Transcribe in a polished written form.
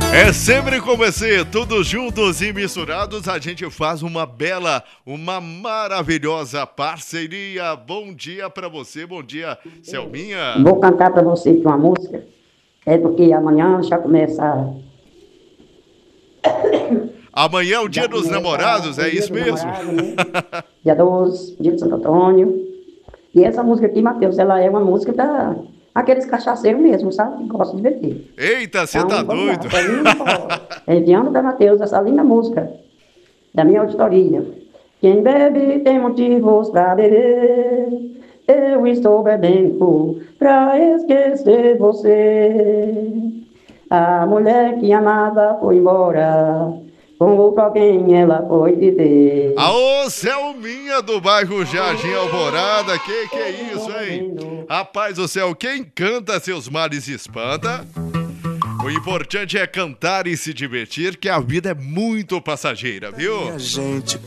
É sempre com você, todos juntos e misturados, a gente faz uma bela, uma maravilhosa parceria. Bom dia pra você, bom dia, Selminha. Vou cantar para você aqui uma música. É porque amanhã Amanhã é o já dia dos começa namorados, o é dia isso do mesmo? namorado, né? Dia 12, dia de Santo Antônio. E essa música aqui, Matheus, ela é uma música para aqueles cachaceiros mesmo, sabe? Que gostam de beber. Eita, você tá Então, vamos lá. doido? Celinho do Forró. Enviando para Matheus essa linda música da minha auditoria. Quem bebe tem motivos para beber. Eu estou bebendo para esquecer você. A mulher que amava foi embora. Com outro alguém ela foi viver. Aô, Selminha do bairro Jardim Alvorada, que é Eu isso, estou hein? bebendo. Rapaz do céu, quem canta seus males espanta. O importante é cantar e se divertir, que a vida é muito passageira, viu? A gente